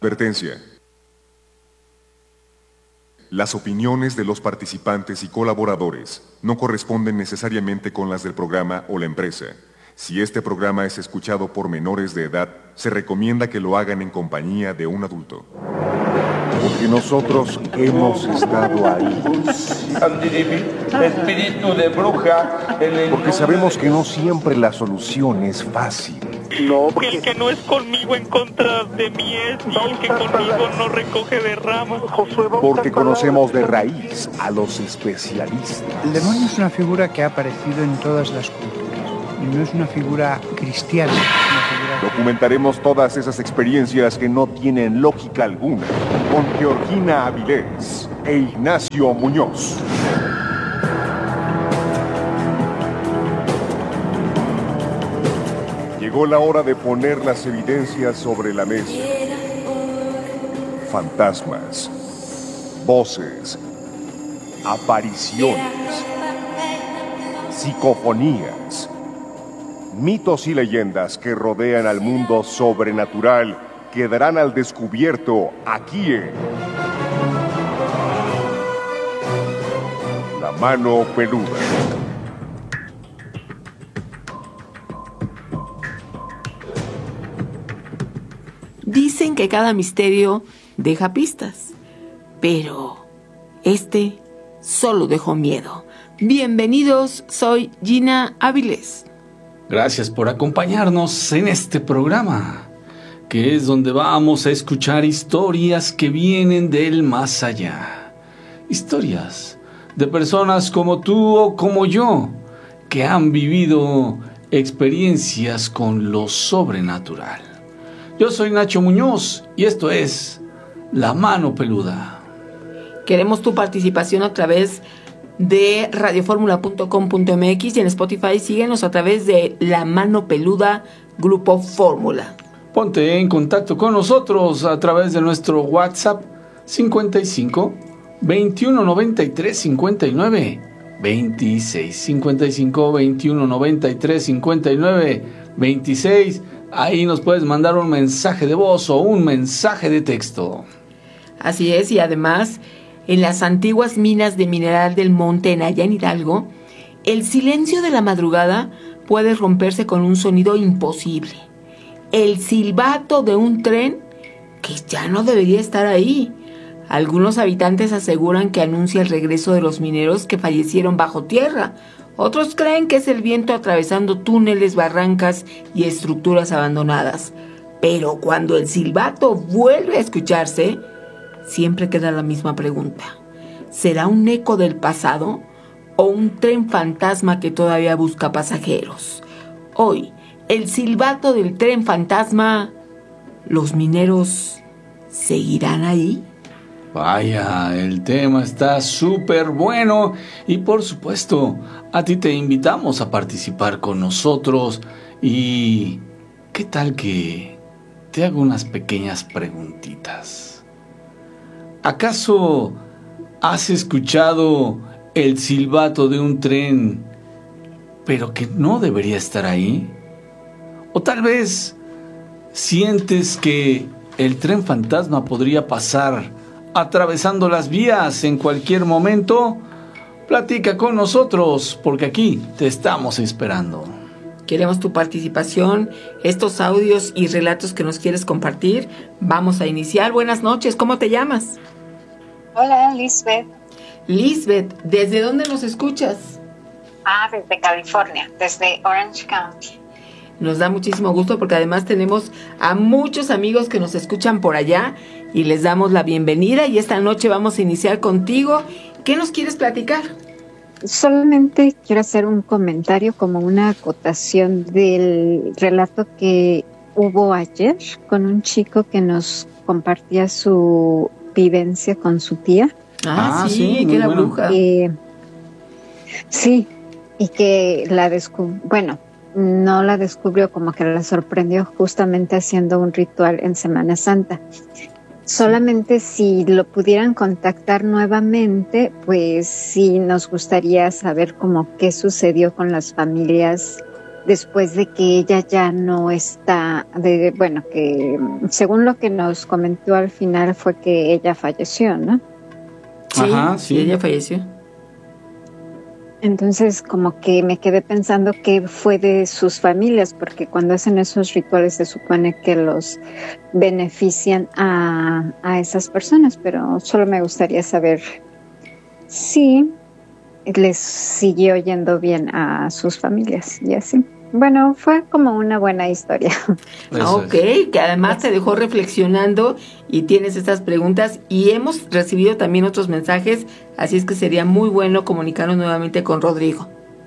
Advertencia. Las opiniones de los participantes y colaboradores no corresponden necesariamente con las del programa o la empresa. Si este programa es escuchado por menores de edad, se recomienda que lo hagan en compañía de un adulto. Porque nosotros hemos estado ahí. Espíritu de bruja. Porque sabemos que no siempre la solución es fácil. No, el que no es conmigo en contra de mí es, y el que conmigo no recoge de ramas. Porque conocemos de raíz a los especialistas. El demonio es una figura que ha aparecido en todas las culturas. Y no es una figura cristiana. Es una figura... Documentaremos todas esas experiencias que no tienen lógica alguna con Georgina Avilés e Ignacio Muñoz. Llegó la hora de poner las evidencias sobre la mesa. Fantasmas, voces, apariciones, psicofonías, mitos y leyendas que rodean al mundo sobrenatural quedarán al descubierto aquí en La Mano Peluda. Dicen que cada misterio deja pistas, pero este solo dejó miedo. Bienvenidos, soy Gina Avilés. Gracias por acompañarnos en este programa, que es donde vamos a escuchar historias que vienen del más allá. Historias de personas como tú o como yo, que han vivido experiencias con lo sobrenatural. Yo soy Nacho Muñoz y esto es La Mano Peluda. Queremos tu participación a través de radioformula.com.mx y en Spotify síguenos a través de La Mano Peluda Grupo Fórmula. Ponte en contacto con nosotros a través de nuestro WhatsApp 55 21 93 59 26 55 21 93 59 26. Ahí nos puedes mandar un mensaje de voz o un mensaje de texto. Así es, y además, en las antiguas minas de mineral del monte en allá en Hidalgo, el silencio de la madrugada puede romperse con un sonido imposible. El silbato de un tren que ya no debería estar ahí. Algunos habitantes aseguran que anuncia el regreso de los mineros que fallecieron bajo tierra. Otros creen que es el viento atravesando túneles, barrancas y estructuras abandonadas. Pero cuando el silbato vuelve a escucharse, siempre queda la misma pregunta. ¿Será un eco del pasado o un tren fantasma que todavía busca pasajeros? Hoy, el silbato del tren fantasma, ¿los mineros seguirán ahí? Vaya, el tema está súper bueno y por supuesto, a ti te invitamos a participar con nosotros y ¿qué tal que te hago unas pequeñas preguntitas? ¿Acaso has escuchado el silbato de un tren, pero que no debería estar ahí? ¿O tal vez sientes que el tren fantasma podría pasar atravesando las vías en cualquier momento? Platica con nosotros, porque aquí te estamos esperando. Queremos tu participación, estos audios y relatos que nos quieres compartir. Vamos a iniciar. Buenas noches, ¿cómo te llamas? Hola, Lisbeth. Lisbeth, ¿desde dónde nos escuchas? Desde California, desde Orange County. Nos da muchísimo gusto porque además tenemos a muchos amigos que nos escuchan por allá y les damos la bienvenida y esta noche vamos a iniciar contigo. ¿Qué nos quieres platicar? Solamente quiero hacer un comentario como una acotación del relato que hubo ayer con un chico que nos compartía su vivencia con su tía. Sí, que era bueno. bruja. Sí, y que la no la descubrió, como que la sorprendió justamente haciendo un ritual en Semana Santa. Solamente si lo pudieran contactar nuevamente, pues sí nos gustaría saber como qué sucedió con las familias después de que ella ya no está, bueno, que según lo que nos comentó al final fue que ella falleció, ¿no? Sí, Ajá, sí. ella falleció. Entonces como que me quedé pensando qué fue de sus familias, porque cuando hacen esos rituales se supone que los benefician a esas personas, pero solo me gustaría saber si les siguió yendo bien a sus familias y así. Bueno, fue como una buena historia. Ok, que además te dejó reflexionando y tienes estas preguntas y hemos recibido también otros mensajes, así es que sería muy bueno comunicarnos nuevamente con Rodrigo.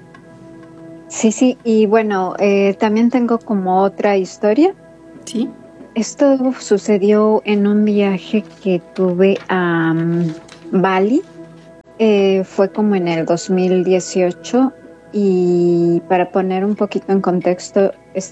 Sí, y bueno, también tengo como otra historia. Sí. Esto sucedió en un viaje que tuve a Bali. Fue como en el 2018 y para poner un poquito en contexto,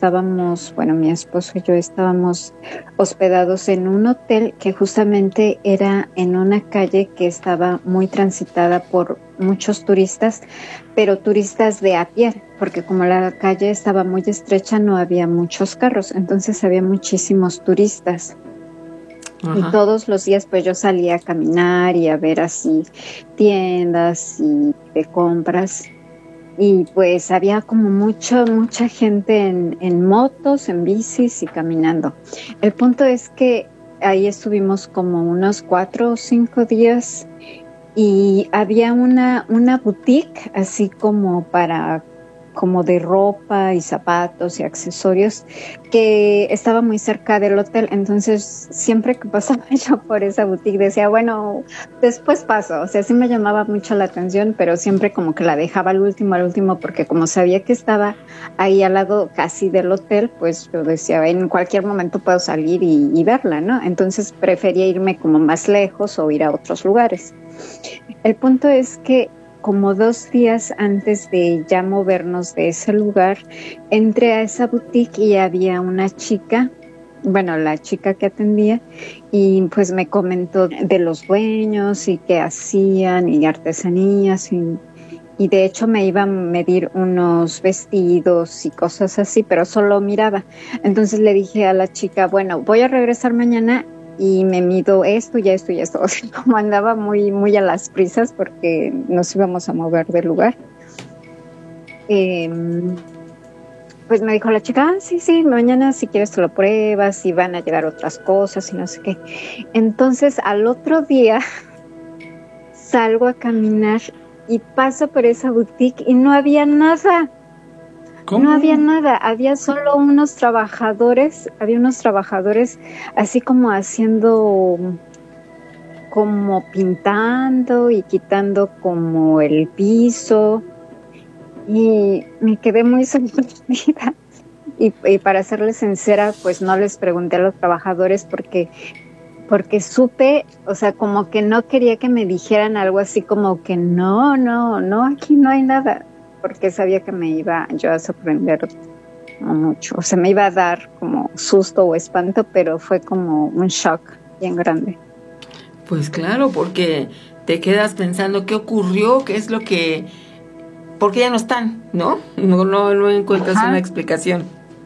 mi esposo y yo estábamos hospedados en un hotel que justamente era en una calle que estaba muy transitada por muchos turistas, pero turistas de a pie, porque como la calle estaba muy estrecha no había muchos carros, entonces había muchísimos turistas. Ajá. Y todos los días pues yo salía a caminar y a ver así tiendas y de compras y pues había como mucha gente en motos, en bicis y caminando. El punto es que ahí estuvimos como unos 4 o 5 días y había una boutique así como de ropa y zapatos y accesorios que estaba muy cerca del hotel, entonces siempre que pasaba yo por esa boutique decía, bueno, después paso, o sea, sí me llamaba mucho la atención, pero siempre como que la dejaba al último, porque como sabía que estaba ahí al lado casi del hotel, pues yo decía, en cualquier momento puedo salir y verla, ¿no? Entonces prefería irme como más lejos o ir a otros lugares. El punto es que como 2 días antes de ya movernos de ese lugar, entré a esa boutique y había una chica, bueno, la chica que atendía, y pues me comentó de los dueños y qué hacían y artesanías y de hecho me iba a medir unos vestidos y cosas así, pero solo miraba. Entonces le dije a la chica, bueno, voy a regresar mañana y me mido esto y esto y esto. O sea, como andaba muy a las prisas porque nos íbamos a mover del lugar. Pues me dijo la chica, sí, mañana si quieres te lo pruebas y van a llegar otras cosas y no sé qué. Entonces al otro día salgo a caminar y paso por esa boutique y no había nada. ¿Cómo? No había nada, había solo unos trabajadores así como haciendo, como pintando y quitando como el piso y me quedé muy sorprendida y para serles sincera pues no les pregunté a los trabajadores porque supe, o sea, como que no quería que me dijeran algo así como que no, aquí no hay nada, porque sabía que me iba yo a sorprender mucho, o sea, me iba a dar como susto o espanto, pero fue como un shock bien grande. Pues claro, porque te quedas pensando qué ocurrió, qué es lo que, porque ya no están, ¿no? No encuentras una explicación.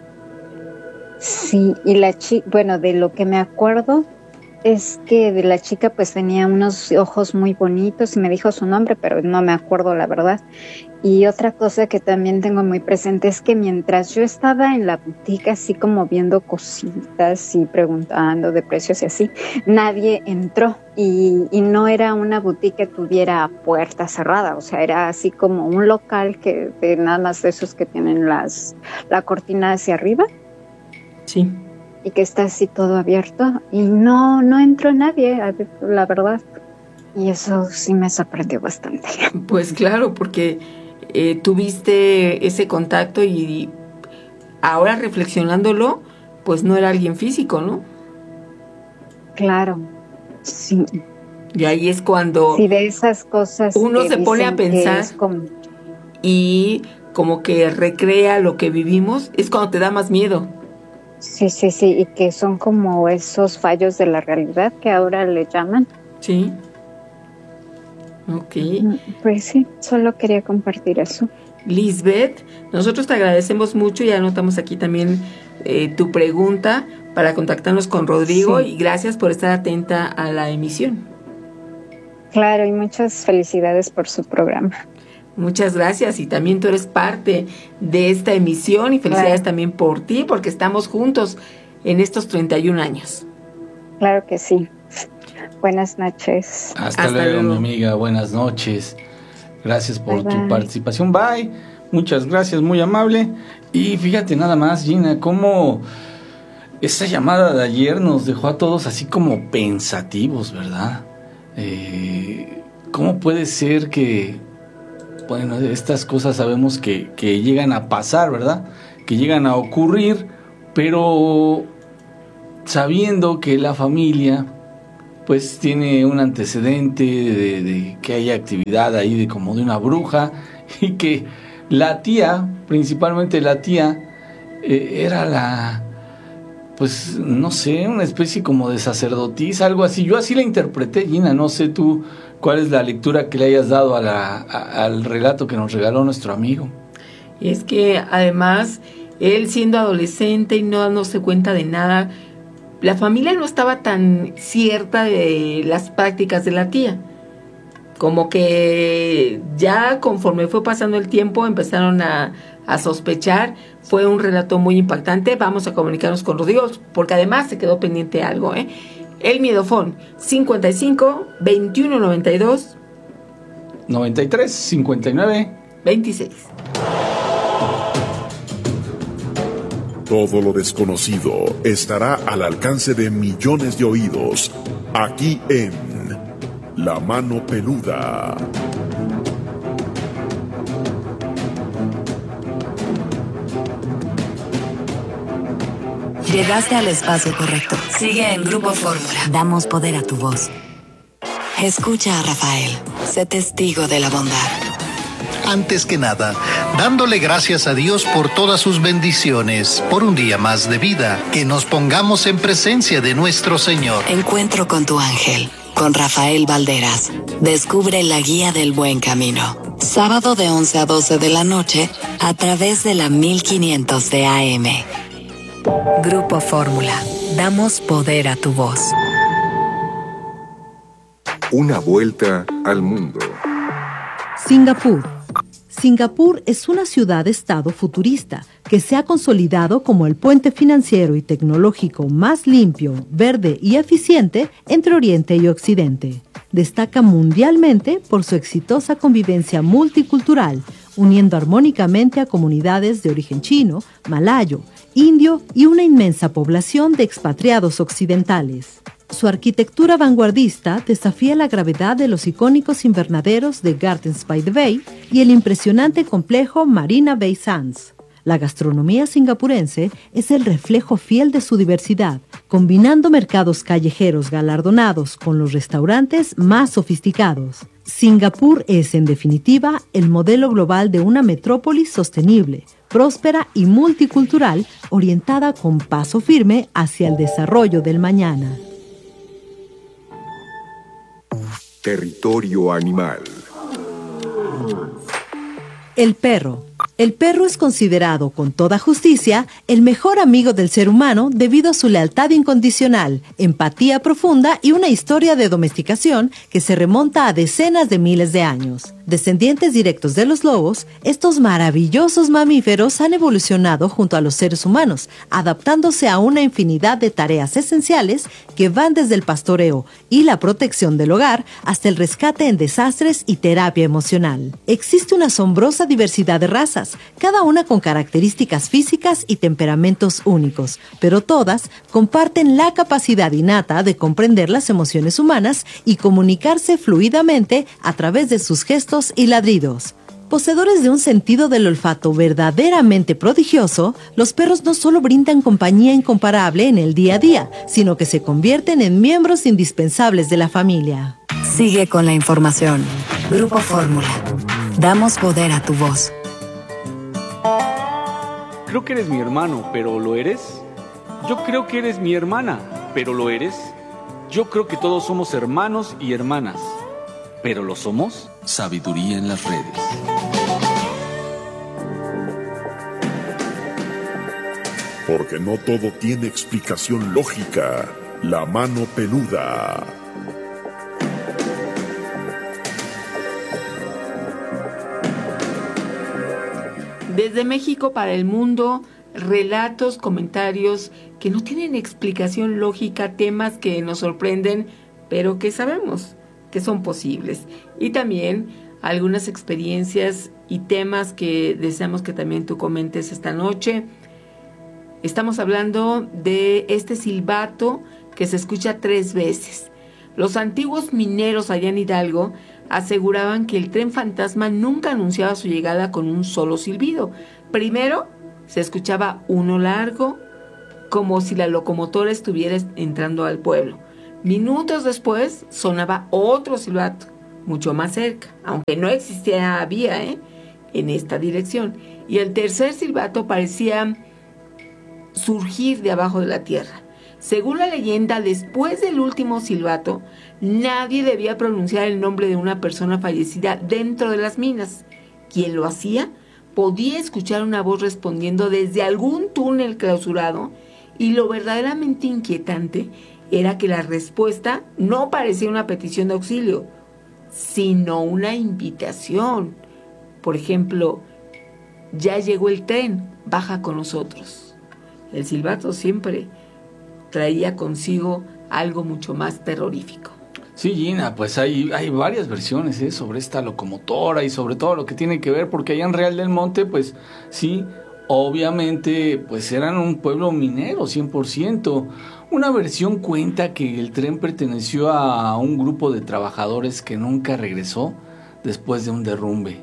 Sí, y la chica, bueno, de lo que me acuerdo es que de la chica pues tenía unos ojos muy bonitos y me dijo su nombre, pero no me acuerdo la verdad. Y otra cosa que también tengo muy presente es que mientras yo estaba en la boutique así como viendo cositas y preguntando de precios y así, nadie entró y no era una boutique que tuviera puerta cerrada, o sea, era así como un local que de nada más de esos que tienen la cortina hacia arriba. Sí. Y que está así todo abierto y no entró nadie, la verdad. Y eso sí me sorprendió bastante. Pues claro, porque tuviste ese contacto y ahora reflexionándolo, pues no era alguien físico, ¿no? Claro, sí. Y ahí es cuando sí, de esas cosas uno se pone a pensar y como que recrea lo que vivimos, es cuando te da más miedo. Sí, y que son como esos fallos de la realidad que ahora le llaman. Sí. Ok. Pues sí, solo quería compartir eso. Lisbeth, nosotros te agradecemos mucho y anotamos aquí también tu pregunta para contactarnos con Rodrigo, y gracias por estar atenta a la emisión. Claro, y muchas felicidades por su programa. Muchas gracias, y también tú eres parte de esta emisión, y felicidades también por ti, porque estamos juntos en estos 31 años. Claro que sí. Buenas noches. Hasta luego, mi amiga. Buenas noches. Gracias por tu participación. Bye. Muchas gracias, muy amable. Y fíjate nada más, Gina, cómo esa llamada de ayer nos dejó a todos así como pensativos, ¿verdad? ¿Cómo puede ser que, bueno, estas cosas sabemos que llegan a pasar, ¿verdad? Que llegan a ocurrir, pero sabiendo que la familia pues tiene un antecedente de que haya actividad ahí de como de una bruja, y que la tía, principalmente la tía, era pues no sé, una especie como de sacerdotisa, algo así. Yo así la interpreté, Gina, no sé tú cuál es la lectura que le hayas dado al relato que nos regaló nuestro amigo. Y es que además, él siendo adolescente y no dándose cuenta de nada, la familia no estaba tan cierta de las prácticas de la tía. Como que ya conforme fue pasando el tiempo empezaron a sospechar. Fue un relato muy impactante. Vamos a comunicarnos con Rodrigo, porque además se quedó pendiente algo, El miedofón 55 21 92 93 59 26. Todo lo desconocido estará al alcance de millones de oídos, aquí en La Mano Peluda. Llegaste al espacio correcto. Sigue en Grupo Fórmula. Damos poder a tu voz. Escucha a Rafael. Sé testigo de la bondad. Antes que nada, dándole gracias a Dios por todas sus bendiciones, por un día más de vida, que nos pongamos en presencia de nuestro Señor. Encuentro con tu ángel, con Rafael Valderas. Descubre la guía del buen camino. Sábado de 11 a 12 de la noche, a través de la 1500 de AM. Grupo Fórmula. Damos poder a tu voz. Una vuelta al mundo. Singapur. Singapur es una ciudad-estado futurista que se ha consolidado como el puente financiero y tecnológico más limpio, verde y eficiente entre Oriente y Occidente. Destaca mundialmente por su exitosa convivencia multicultural, uniendo armónicamente a comunidades de origen chino, malayo, indio y una inmensa población de expatriados occidentales. Su arquitectura vanguardista desafía la gravedad de los icónicos invernaderos de Gardens by the Bay y el impresionante complejo Marina Bay Sands. La gastronomía singapurense es el reflejo fiel de su diversidad, combinando mercados callejeros galardonados con los restaurantes más sofisticados. Singapur es, en definitiva, el modelo global de una metrópolis sostenible, próspera y multicultural, orientada con paso firme hacia el desarrollo del mañana. Territorio animal. El perro. El perro es considerado, con toda justicia, el mejor amigo del ser humano debido a su lealtad incondicional, empatía profunda y una historia de domesticación que se remonta a decenas de miles de años. Descendientes directos de los lobos, estos maravillosos mamíferos han evolucionado junto a los seres humanos, adaptándose a una infinidad de tareas esenciales que van desde el pastoreo y la protección del hogar hasta el rescate en desastres y terapia emocional. Existe una asombrosa diversidad de razas, cada una con características físicas y temperamentos únicos, pero todas comparten la capacidad innata de comprender las emociones humanas y comunicarse fluidamente a través de sus gestos y ladridos. Poseedores de un sentido del olfato verdaderamente prodigioso, los perros no solo brindan compañía incomparable en el día a día, sino que se convierten en miembros indispensables de la familia. Sigue con la información. Grupo Fórmula. Damos poder a tu voz. Creo que eres mi hermano, pero ¿lo eres? Yo creo que eres mi hermana, pero ¿lo eres? Yo creo que todos somos hermanos y hermanas, pero ¿lo somos? Sabiduría en las redes. Porque no todo tiene explicación lógica. La mano peluda. Desde México para el mundo, relatos, comentarios que no tienen explicación lógica, temas que nos sorprenden, pero que sabemos que son posibles. Y también algunas experiencias y temas que deseamos que también tú comentes esta noche. Estamos hablando de este silbato que se escucha 3 veces. Los antiguos mineros allá en Hidalgo aseguraban que el tren fantasma nunca anunciaba su llegada con un solo silbido. Primero se escuchaba uno largo, como si la locomotora estuviera entrando al pueblo. Minutos después sonaba otro silbato, mucho más cerca, aunque no existía vía en esta dirección. Y el tercer silbato parecía surgir de abajo de la tierra. Según la leyenda, después del último silbato, nadie debía pronunciar el nombre de una persona fallecida dentro de las minas. Quien lo hacía podía escuchar una voz respondiendo desde algún túnel clausurado, y lo verdaderamente inquietante era que la respuesta no parecía una petición de auxilio, sino una invitación. Por ejemplo, ya llegó el tren, baja con nosotros. El silbato siempre traía consigo algo mucho más terrorífico. Sí, Gina, pues hay varias versiones sobre esta locomotora y sobre todo lo que tiene que ver, porque allá en Real del Monte, pues sí, obviamente, pues eran un pueblo minero, 100%. Una versión cuenta que el tren perteneció a un grupo de trabajadores que nunca regresó después de un derrumbe.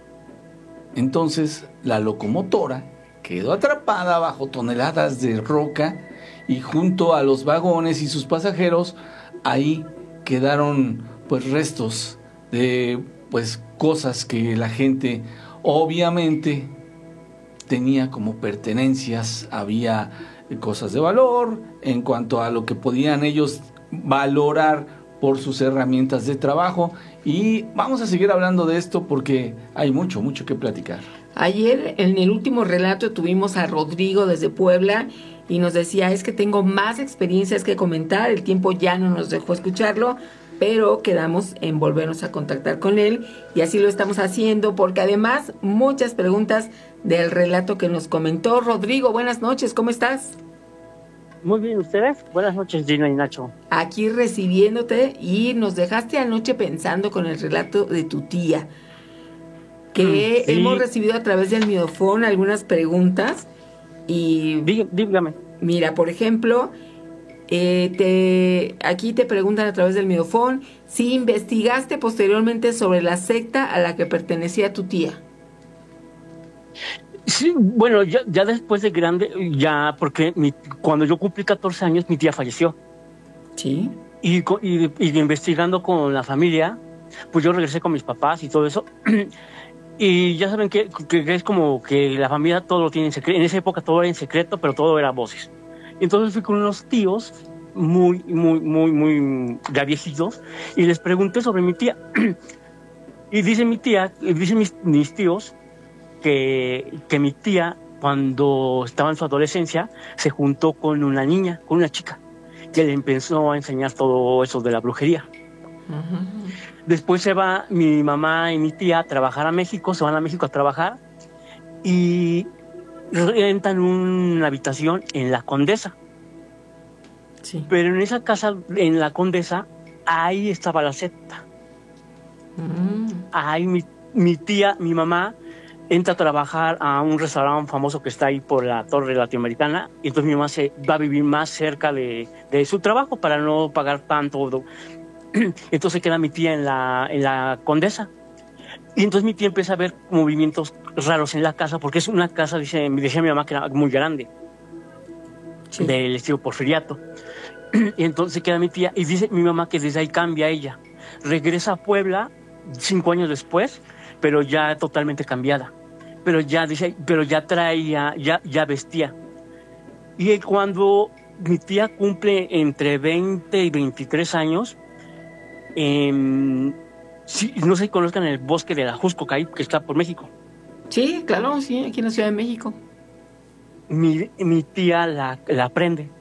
Entonces, la locomotora quedó atrapada bajo toneladas de roca y junto a los vagones y sus pasajeros, ahí quedaron pues restos de pues cosas que la gente obviamente tenía como pertenencias. Había cosas de valor en cuanto a lo que podían ellos valorar por sus herramientas de trabajo, y vamos a seguir hablando de esto porque hay mucho que platicar. Ayer en el último relato tuvimos a Rodrigo desde Puebla y nos decía, es que tengo más experiencias que comentar, el tiempo ya no nos dejó escucharlo, pero quedamos en volvernos a contactar con él, y así lo estamos haciendo porque además muchas preguntas del relato que nos comentó. Rodrigo, buenas noches, ¿cómo estás? Muy bien, ¿ustedes? Buenas noches, Gina y Nacho. Aquí recibiéndote, y nos dejaste anoche pensando con el relato de tu tía, que sí. Hemos recibido a través del Miodofón algunas preguntas y... Dígame. Mira, por ejemplo, aquí te preguntan a través del Miodofón si investigaste posteriormente sobre la secta a la que pertenecía tu tía. Sí, bueno, ya después de grande, ya porque cuando yo cumplí 14 años, mi tía falleció. Sí. Y investigando con la familia, pues yo regresé con mis papás y todo eso. Y ya saben que es como que la familia todo lo tiene en secreto. En esa época todo era en secreto, pero todo era voces. Entonces fui con unos tíos muy ya viejitos y les pregunté sobre mi tía. Y dice mi tía, dicen mis tíos que mi tía, cuando estaba en su adolescencia, se juntó con una niña, con una chica, que le empezó a enseñar todo eso de la brujería. Uh-huh. Después se va mi mamá y mi tía a trabajar a México, se van a México a trabajar y rentan una habitación en La Condesa. Sí. Pero en esa casa, en La Condesa, ahí estaba la secta. Ahí mi tía, mi mamá, entra a trabajar a un restaurante famoso que está ahí por la Torre Latinoamericana, y entonces mi mamá se va a vivir más cerca de su trabajo para no pagar tanto. Entonces queda mi tía en la Condesa. Y entonces mi tía empieza a ver movimientos raros en la casa, porque es una casa, decía mi mamá, que era muy grande, sí, del estilo porfiriato. Y entonces queda mi tía, y dice mi mamá que desde ahí cambia ella. Regresa a Puebla 5 años después, pero ya totalmente cambiada. Pero ya traía, ya vestía. Y cuando mi tía cumple entre 20 y 23 años, sí, no sé si conozcan el bosque de la Jusco, que está por México. Sí, claro, sí, aquí en la Ciudad de México. mi tía la prende,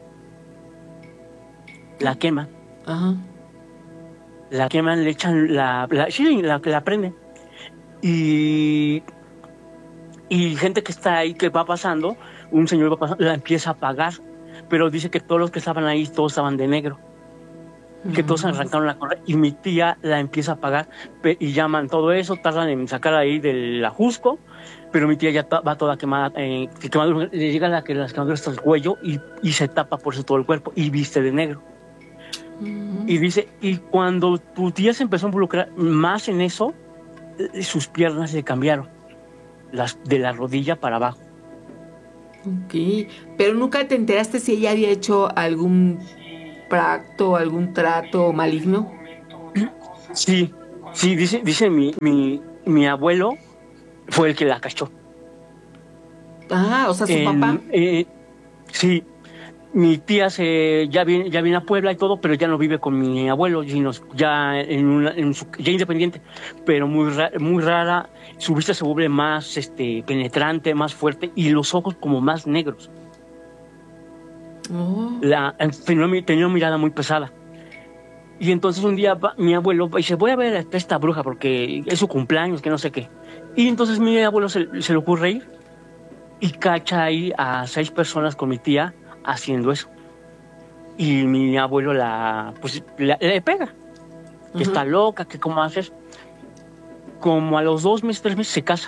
la quema. Ajá. La queman, le echan la prenden. Y gente que está ahí, que va pasando, un señor va pasando, la empieza a apagar, pero dice que todos los que estaban ahí, todos estaban de negro, que todos arrancaron la correa, y mi tía la empieza a apagar, y llaman todo eso, tardan en sacar ahí del ajusco, pero mi tía ya va toda quemada, le llega las quemaduras hasta el cuello, y se tapa por eso todo el cuerpo, y viste de negro. Y dice, y cuando tu tía se empezó a involucrar más en eso, sus piernas se cambiaron, de la rodilla para abajo. Ok, pero nunca te enteraste si ella había hecho algún pacto, algún trato maligno. Sí, dice mi abuelo fue el que la cachó. Ah, o sea, su papá. Sí. Mi tía ya viene a Puebla y todo, pero ya no vive con mi abuelo, sino ya ya independiente, pero muy rara. Su vista se vuelve más penetrante, más fuerte, y los ojos como más negros. Tenía una mirada muy pesada. Y entonces un día mi abuelo dice, voy a ver a esta bruja porque es su cumpleaños, que no sé qué. Y entonces mi abuelo se le ocurre ir y cacha ahí a 6 personas con mi tía haciendo eso. Y mi abuelo le pega, que está loca, que cómo haces. Como a los 2 meses, 3 meses se casa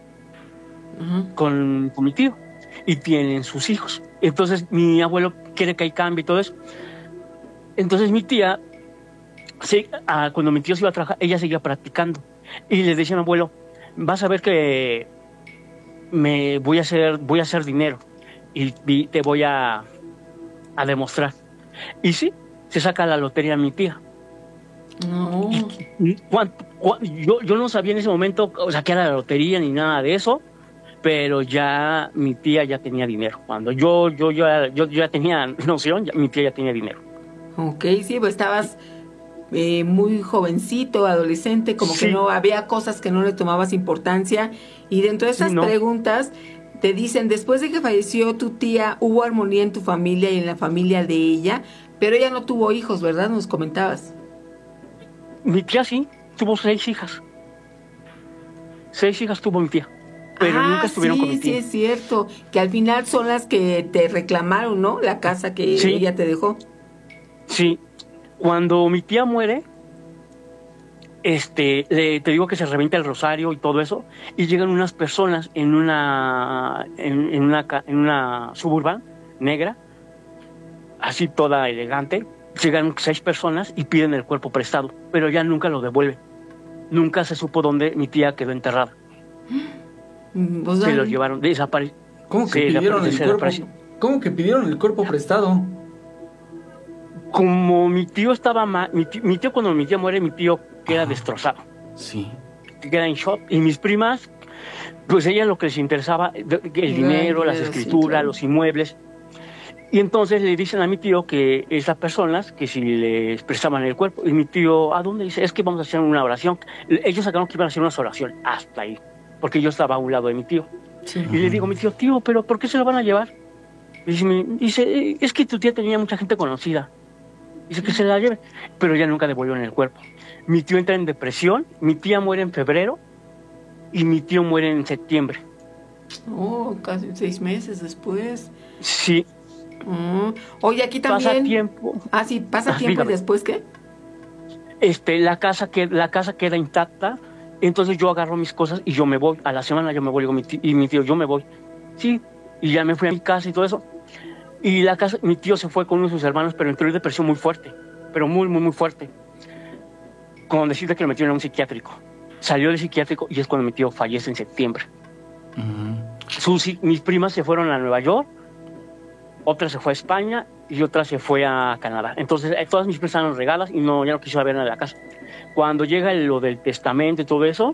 con mi tío y tienen sus hijos. Entonces mi abuelo quiere que hay cambio y todo eso. Entonces mi tía, cuando mi tío se iba a trabajar, ella seguía practicando y le decía a mi abuelo, vas a ver que voy a hacer dinero y te voy a demostrar. Y sí, se saca la lotería mi tía. No. Yo no sabía en ese momento, o sea, que era la lotería ni nada de eso, pero ya mi tía ya tenía dinero. Cuando yo ya tenía noción, mi tía ya tenía dinero. Ok, sí, pues estabas muy jovencito, adolescente, como que no había cosas que no le tomabas importancia. Y dentro de esas preguntas te dicen, después de que falleció tu tía, ¿hubo armonía en tu familia y en la familia de ella? Pero ella no tuvo hijos, ¿verdad? Nos comentabas. Mi tía sí, tuvo 6 hijas. 6 hijas tuvo mi tía, pero nunca estuvieron con mi tía. Sí, es cierto, que al final son las que te reclamaron, ¿no? La casa que ella te dejó. Sí, cuando mi tía muere, te digo que se revienta el rosario y todo eso, y llegan unas personas en una Suburban negra, así toda elegante. Llegan 6 personas y piden el cuerpo prestado, pero ya nunca lo devuelven. Nunca se supo dónde mi tía quedó enterrada. Se lo llevaron, desapareció. ¿Cómo que pidieron el cuerpo? ¿Cómo que pidieron el cuerpo prestado? Como mi tío estaba mal, mi tío cuando mi tía muere, mi tío queda destrozado. Sí. Queda en shock. Y mis primas, pues ella lo que les interesaba, el dinero, las escrituras, los inmuebles. Y entonces le dicen a mi tío que esas personas, que si les prestaban el cuerpo, y mi tío, ¿a dónde? Dice, es que vamos a hacer una oración. Ellos sacaron que iban a hacer una oración, hasta ahí, porque yo estaba a un lado de mi tío. Sí. Y le digo a mi tío, ¿pero por qué se lo van a llevar? Dice, es que tu tía tenía mucha gente conocida. Dice que se la lleven, pero ya nunca devolvieron el cuerpo. Mi tío entra en depresión, mi tía muere en febrero, y mi tío muere en septiembre. Oh, casi 6 meses después. Sí. Oye, aquí también pasa tiempo. Pasa tiempo. Dígame. ¿Y después qué? La casa queda intacta. Entonces yo agarro mis cosas y yo me voy. A la semana yo me voy, y mi tío, yo me voy. Sí, y ya me fui a mi casa y todo eso. Y la casa, mi tío se fue con uno de sus hermanos, pero entró en depresión muy fuerte, pero muy, muy, muy fuerte. Con decirte que lo metieron en un psiquiátrico. Salió del psiquiátrico y es cuando mi tío fallece en septiembre. Mis primas se fueron a Nueva York, otra se fue a España y otra se fue a Canadá. Entonces todas mis primas estaban regadas y ya no quiso ver nada de la casa. Cuando llega lo del testamento y todo eso,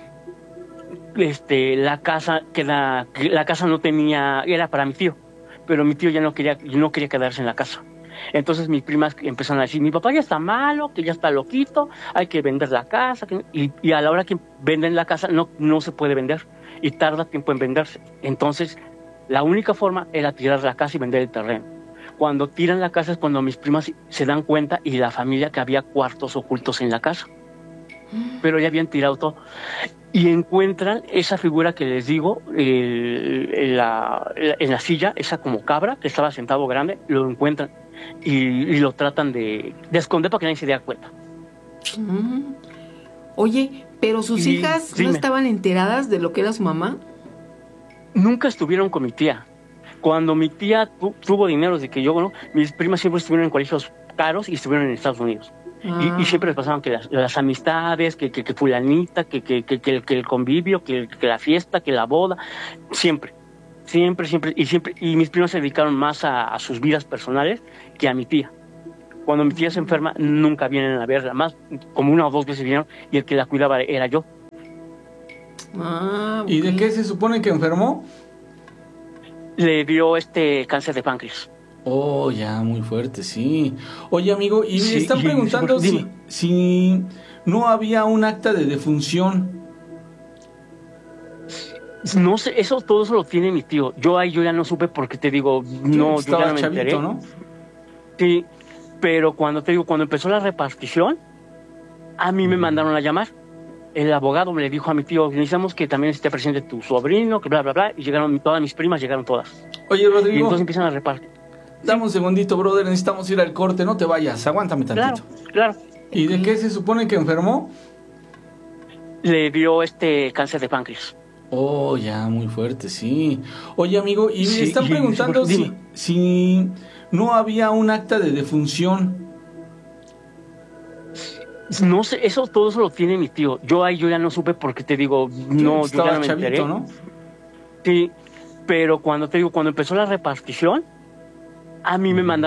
la casa no tenía, era para mi tío, pero mi tío ya no quería quedarse en la casa. Entonces mis primas empezaron a decir, mi papá ya está malo, que ya está loquito, hay que vender la casa, y a la hora que venden la casa no se puede vender y tarda tiempo en venderse. Entonces La única forma era tirar la casa y vender el terreno. Cuando tiran la casa es cuando mis primas se dan cuenta y la familia que había cuartos ocultos en la casa. Pero ya habían tirado todo. Y encuentran esa figura que les digo en la silla, esa como cabra que estaba sentado grande, lo encuentran y lo tratan de esconder para que nadie se dé cuenta. Oye, pero sus hijas no estaban enteradas de lo que era su mamá. Nunca estuvieron con mi tía. Cuando mi tía tuvo dinero desde que yo, ¿no? Mis primas siempre estuvieron en colegios caros y estuvieron en Estados Unidos. Y siempre les pasaban que las amistades, que fulanita, que el convivio, que la fiesta, que la boda, siempre. Y mis primas se dedicaron más a sus vidas personales que a mi tía. Cuando mi tía se enferma, nunca vienen a verla, más como 1 o 2 veces vinieron y el que la cuidaba era yo. ¿Y de qué se supone que enfermó? Le dio cáncer de páncreas. Oh, ya, muy fuerte, sí. Oye, amigo, y me están preguntando si no había un acta de defunción. No sé, todo eso lo tiene mi tío. Yo ya no supe porque te digo, no, yo ya no me enteré. ¿No? Sí, pero cuando empezó la repartición, a mí me mandaron a llamar. El abogado me le dijo a mi tío, necesitamos que también esté presente tu sobrino, que bla, bla, bla. Y llegaron todas mis primas, llegaron todas. Oye, Rodrigo. Y entonces empiezan a repartir. Dame un segundito, brother, necesitamos ir al corte, no te vayas, aguántame tantito. Claro. ¿Y de qué se supone que enfermó? Le dio cáncer de páncreas. Oh, ya, muy fuerte, sí. Oye, amigo, y me están preguntando si no había un acta de defunción. No sé, todo eso lo tiene mi tío. Yo ya no supe porque te digo, no, yo ya no me enteré. ¿No? Sí, pero cuando empezó la repartición, a mí me mandaron